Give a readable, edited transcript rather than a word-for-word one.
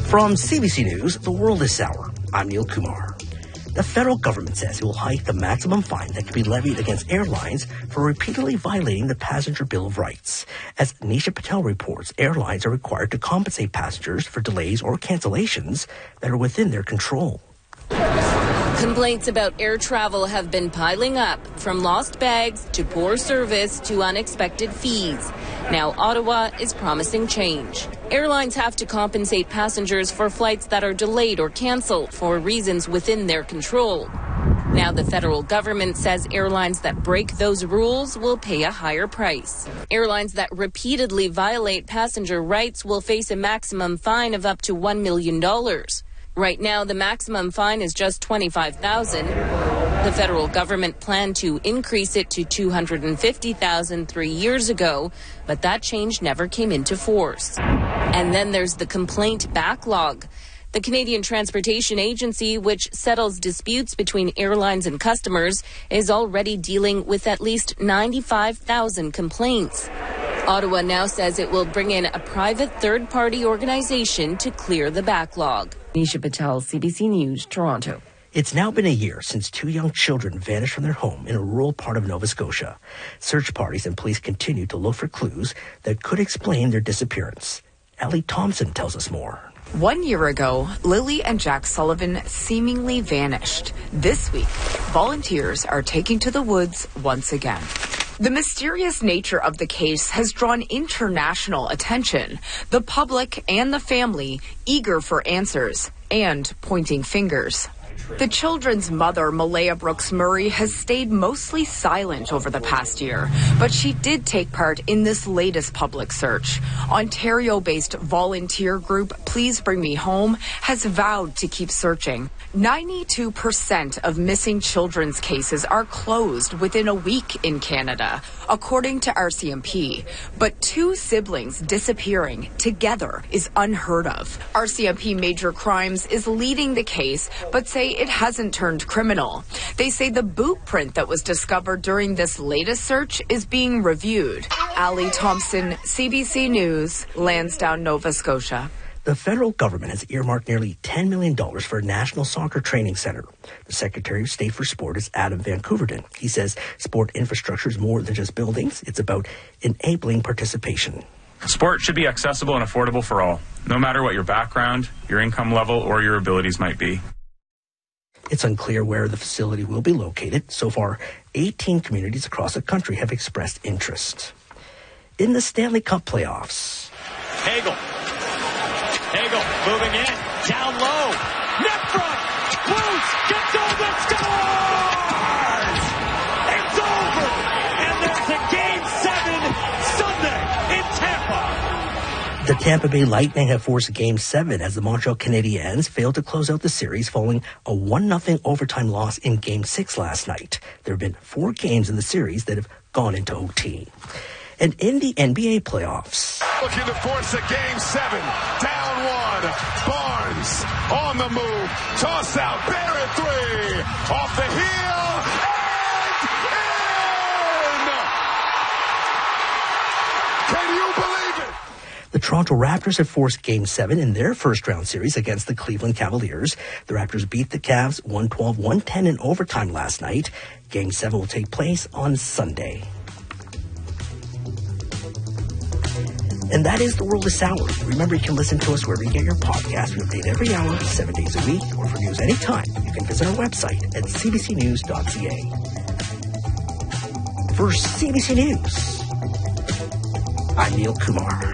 From CBC News, the world is sour. I'm Neil Kumar. The federal government says it will hike the maximum fine that can be levied against airlines for repeatedly violating the Passenger Bill of Rights. As Nisha Patel reports, airlines are required to compensate passengers for delays or cancellations that are within their control. Complaints about air travel have been piling up, from lost bags to poor service to unexpected fees. Now Ottawa is promising change. Airlines have to compensate passengers for flights that are delayed or canceled for reasons within their control. Now the federal government says airlines that break those rules will pay a higher price. Airlines that repeatedly violate passenger rights will face a maximum fine of up to $1 million. Right now, the maximum fine is just $25,000. The federal government planned to increase it to $250,000 3 years ago, but that change never came into force. And then there's the complaint backlog. The Canadian Transportation Agency, which settles disputes between airlines and customers, is already dealing with at least 95,000 complaints. Ottawa now says it will bring in a private third-party organization to clear the backlog. Nisha Patel, CBC News, Toronto. It's now been a year since 2 young children vanished from their home in a rural part of Nova Scotia. Search parties and police continue to look for clues that could explain their disappearance. Ellie Thompson tells us more. 1 year ago, Lily and Jack Sullivan seemingly vanished. This week, volunteers are taking to the woods once again. The mysterious nature of the case has drawn international attention, the public and the family eager for answers and pointing fingers. The children's mother, Malaya Brooks Murray, has stayed mostly silent over the past year, but she did take part in this latest public search. Ontario-based volunteer group Please Bring Me Home has vowed to keep searching. 92% of missing children's cases are closed within a week in Canada, according to RCMP. But 2 siblings disappearing together is unheard of. RCMP Major Crimes is leading the case, but say it hasn't turned criminal. They say the boot print that was discovered during this latest search is being reviewed. Allie Thompson, CBC News, Lansdowne, Nova Scotia. The federal government has earmarked nearly $10 million for a national soccer training center. The Secretary of State for Sport is Adam Van Couverden. He says sport infrastructure is more than just buildings. It's about enabling participation. Sport should be accessible and affordable for all, no matter what your background, your income level, or your abilities might be. It's unclear where the facility will be located. So far, 18 communities across the country have expressed interest. In the Stanley Cup playoffs. Hagel moving in, down low, net front, Blues gets over, scores! It's over, and there's a Game 7 Sunday in Tampa. The Tampa Bay Lightning have forced Game 7 as the Montreal Canadiens failed to close out the series following a 1-0 overtime loss in Game 6 last night. There have been 4 games in the series that have gone into OT. And in the NBA playoffs. Looking to force a Game 7. Down 1. Barnes on the move. Toss out. Barrett 3. Off the heel. And in! Can you believe it? The Toronto Raptors have forced Game 7 in their first-round series against the Cleveland Cavaliers. The Raptors beat the Cavs 112-110 in overtime last night. Game 7 will take place on Sunday. And that is The World is Sour. Remember, you can listen to us wherever you get your podcasts. We update every hour, 7 days a week, or for news anytime. You can visit our website at cbcnews.ca. For CBC News, I'm Neil Kumar.